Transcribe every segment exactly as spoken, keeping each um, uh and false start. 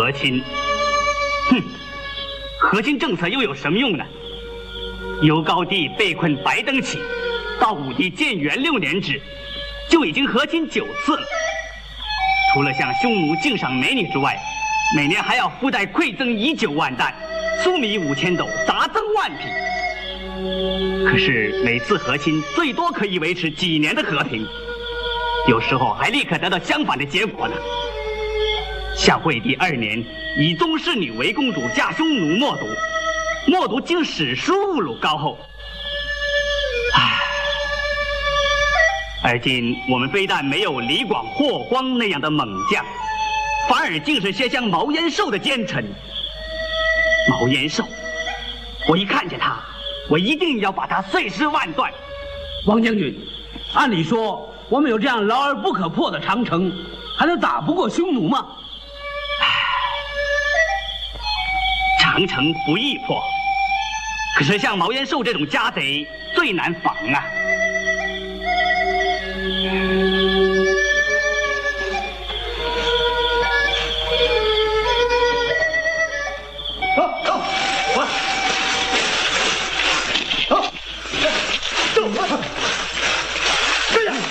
和亲，哼，和亲政策又有什么用呢？由高帝被困白登起，到武帝建元六年止，就已经和亲九次了。除了向匈奴敬赏美女之外，每年还要附带馈赠以九万担，粟米五千斗，杂增万匹。可是每次和亲最多可以维持几年的和平，有时候还立刻得到相反的结果呢。像惠帝二年，以宗室女为公主嫁匈奴冒毒，冒毒经史书侮辱高后。唉，而今我们非但没有李广、霍光那样的猛将，反而竟是些像毛延寿的奸臣。毛延寿，我一看见他，我一定要把他碎尸万段。 王将军，按理说我们有这样牢而不可破的长城，还能打不过匈奴吗？ 长城不易破，可是像毛延寿这种家贼最难防啊。 走走，我走走，这样。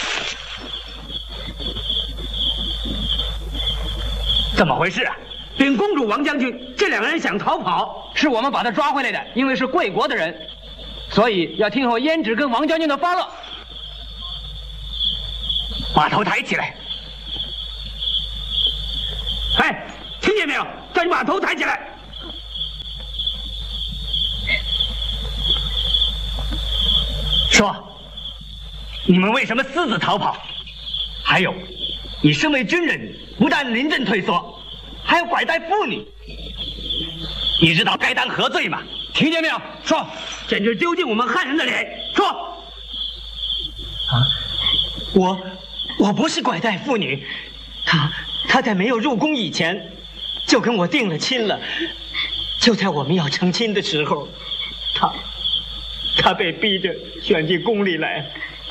怎么回事啊？ 禀公主、王将军，这两个人想逃跑，是我们把他抓回来的。因为是贵国的人，所以要听候胭脂跟王将军的发落。 把头抬起来！ 哎，听见没有？叫你把头抬起来！ 说，你们为什么私自逃跑？还有，你身为军人，不但临阵退缩，还要拐带妇女，你知道该当何罪吗？ 听见没有？说，简直丢尽我们汉人的脸！说， 啊，我我不是拐带妇女，他他在没有入宫以前，就跟我定了亲了。就在我们要成亲的时候，他他被逼着选进宫里来。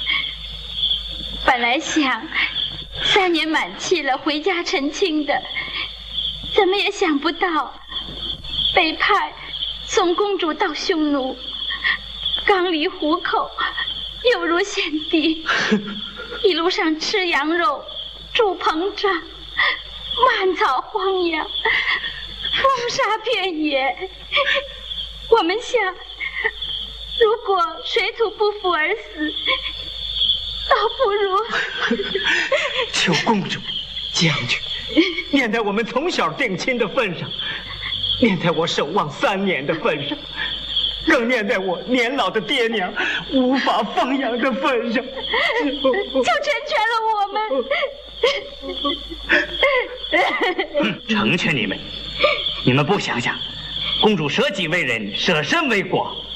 本来想三年满期了回家成亲的，怎么也想不到被派送公主到匈奴，刚离虎口，又入险地，一路上吃羊肉，住棚帐，漫草荒野，风沙遍野。我们想，如果水土不服而死，倒不如求公主、将军，念在我们从小定亲的份上，念在我守望三年的份上，更念在我年老的爹娘无法放养的份上， 就成全了我们。 成全你们？你们不想想，公主舍己为人，舍身为国。